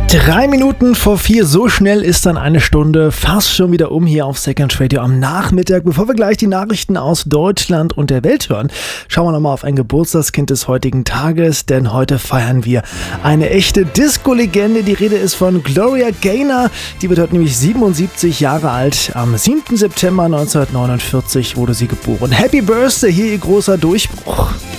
3 Minuten vor 4, so schnell ist dann eine Stunde fast schon wieder um hier auf Second Radio am Nachmittag. Bevor wir gleich die Nachrichten aus Deutschland und der Welt hören, schauen wir nochmal auf ein Geburtstagskind des heutigen Tages, denn heute feiern wir eine echte Disco-Legende. Die Rede ist von Gloria Gaynor, die wird heute nämlich 77 Jahre alt. Am 7. September 1949 wurde sie geboren. Happy Birthday, hier ihr großer Durchbruch.